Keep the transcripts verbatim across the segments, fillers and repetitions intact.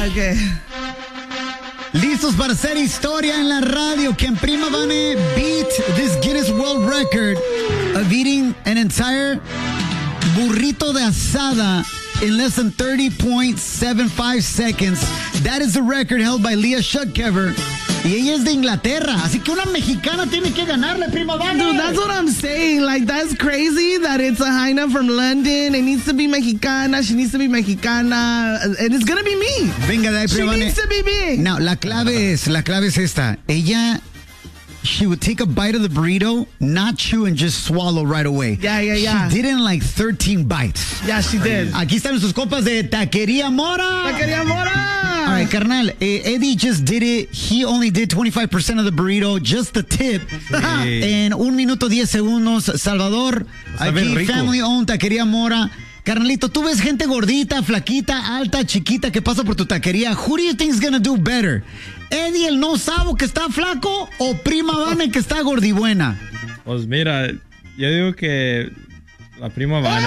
Okay. Listos para hacer historia en la radio. Can Prima Vane beat this Guinness World Record of eating an entire burrito de asada in less than thirty point seven five seconds? That is the record held by Leah Schutkever. Y ella es de Inglaterra, así que una mexicana tiene que ganarle, Prima Vane. Dude, that's what I'm saying. Like, that's crazy that it's a Jaina from London. It needs to be Mexicana. She needs to be Mexicana. And it's gonna be me. Venga de ahí, She Prima Vane. needs to be me. No, la clave es, la clave es esta. Ella, she would take a bite of the burrito, not chew and just swallow right away. Yeah, yeah, yeah. She did it in like thirteen bites. Yeah, she did. Aquí están sus copas de Taquería Mora. Taquería Mora. All right, carnal, eh, Eddie just did it. He only did twenty-five percent of the burrito, just the tip. En un minuto diez segundos. Salvador, aquí family owned Taquería Mora. Carnalito, tú ves gente gordita, flaquita, alta, chiquita que pasa por tu taquería. Who do you think is gonna do better? ¿Eddie el no sabo que está flaco o Prima Vane que está gordibuena? Pues mira, yo digo que la Prima Vane.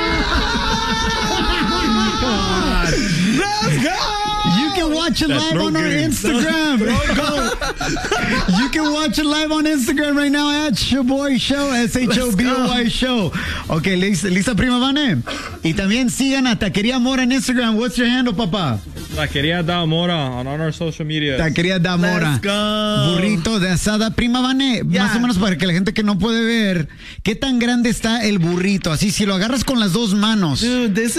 Let's go! You can watch it live on our Instagram. You can watch it live on Instagram right now at Shoboy Show, S H O B O Y Show. Ok, lista, lista Prima Vane. Y también sigan a Taquería Mora en Instagram. What's your handle, papá? Taquería Da Mora on all our social media. Taquería Da Mora. Let's go. Burrito de asada. Prima Vane, Yeah. más o menos para que la gente que no puede ver, ¿qué tan grande está el burrito? Así, si lo agarras con las dos manos. Dude, this